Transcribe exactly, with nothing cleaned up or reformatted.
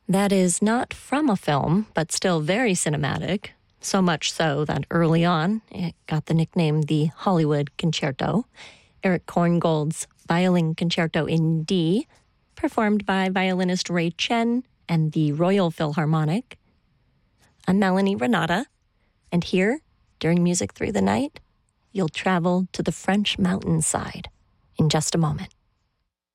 That is not from a film, but still very cinematic, so much so that early on it got the nickname the Hollywood Concerto. Eric Korngold's Violin Concerto in D, performed by violinist Ray Chen and the Royal Philharmonic. I'm Melanie Renata, and here, during Music Through the Night, you'll travel to the French mountainside in just a moment.